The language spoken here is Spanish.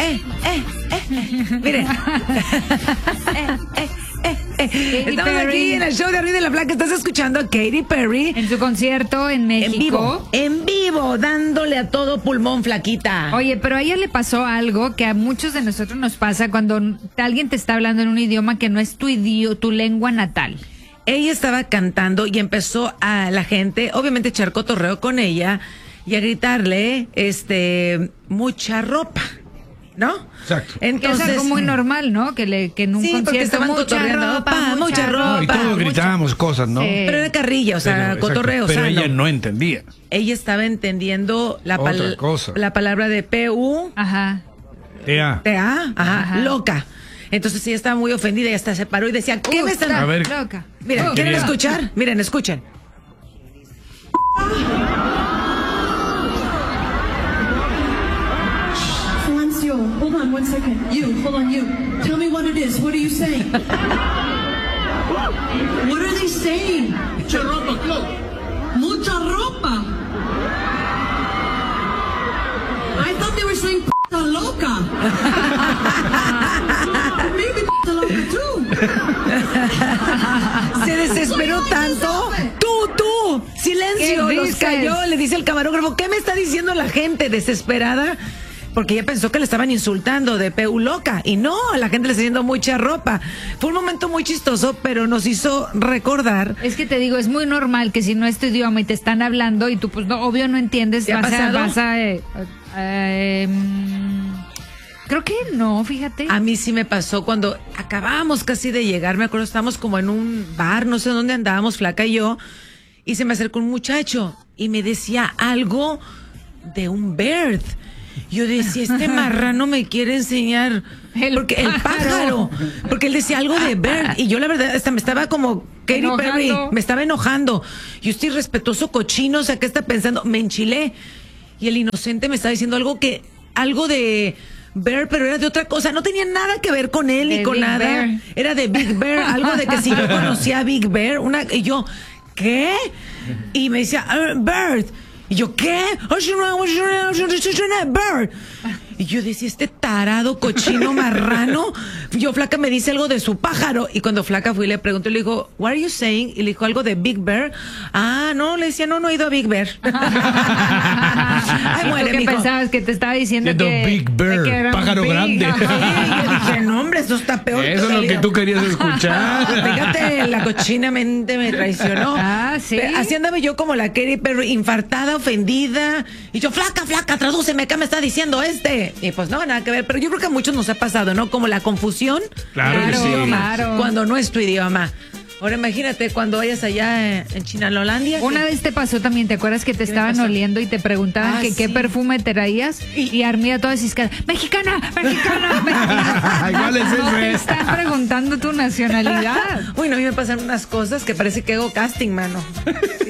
Miren. Estamos aquí en el show de Arriba de la Blanca. Estás escuchando a Katy Perry en su concierto en México. En vivo, dándole a todo pulmón, flaquita. Oye, pero a ella le pasó algo que a muchos de nosotros nos pasa cuando alguien te está hablando en un idioma que no es tu lengua natal. Ella estaba cantando y empezó a la gente, obviamente, echar cotorreo con ella y a gritarle, mucha ropa, ¿no? Exacto. Entonces, es algo muy normal, ¿no? Que en un concierto estaban cotorreando, mucha ropa. Y todos gritábamos cosas, ¿no? Pero era carrilla, o sea, cotorreo. Pero sano. ella no entendía. Ella estaba entendiendo la palabra de P-U. Ajá. T-A. Ajá. Loca. Entonces ella estaba muy ofendida y hasta se paró y decía, ¿qué me están? A ver. Loca. Miren, ¿quieren escuchar? Miren, escuchen. Silencio, hold on 1 second. Hold on, you. Tell me what it is. What are you saying? What are they saying? Mucha ropa, Clau. Mucha ropa. I thought they were saying loca. Maybe loca too. Se desesperó tanto. Tú, silencio, los cayó, le dice el camarógrafo, ¿qué me está diciendo la gente desesperada? Porque ella pensó que le estaban insultando de P.U. loca, y no, a la gente le está diciendo mucha ropa. Fue un momento muy chistoso, pero nos hizo recordar. Es que te digo, es muy normal que si no es tu idioma y te están hablando y tú pues no, obvio no entiendes, creo que no, fíjate. A mí sí me pasó cuando acabábamos casi de llegar, me acuerdo, estábamos como en un bar, no sé dónde andábamos, Flaca y yo, y se me acercó un muchacho y me decía algo de un bird. Yo decía, este marrano me quiere enseñar el pájaro, porque él decía algo de bird, y yo la verdad hasta me estaba como Katy Perry, me estaba enojando. Yo estoy respetuoso, cochino, o sea, ¿qué está pensando? Me enchilé, y el inocente me estaba diciendo algo de Bear, pero era de otra cosa, no tenía nada que ver con él ni con nada. Bear. Era de Big Bear, algo de que si yo conocía a Big Bear, y yo, ¿qué? Y me decía, Bird. Y yo, ¿qué? Bird. Y yo decía, este tarado, cochino, marrano. Yo, Flaca me dice algo de su pájaro. Y cuando Flaca fui y le pregunté, le dijo, what are you saying? Y le dijo algo de Big Bear. Ah, no, le decía, no he ido a Big Bear. Ay, muere, ¿qué pensabas? Que te estaba diciendo que Big Bear, pájaro grande. Y yo dije, no, hombre, eso está peor. Eso es lo que tú querías escuchar. Fíjate, la cochina mente me traicionó. ¿Sí? Así andaba yo como la Katy Perry, infartada, ofendida. Y yo, Flaca, tradúceme, ¿qué me está diciendo este? Y pues no, nada que ver. Pero yo creo que a muchos nos ha pasado, ¿no? Como la confusión. Claro que sí. Cuando no es tu idioma. Ahora imagínate cuando vayas allá en Chinalolandia. Una vez te pasó también, ¿te acuerdas que te estaban oliendo y te preguntaban qué perfume te traías? Y Armida toda ciscada, ¡Mexicana! ¿Cuál es no te ese? están preguntando tu nacionalidad. Uy, no, a mí me pasan unas cosas que parece que hago casting, mano.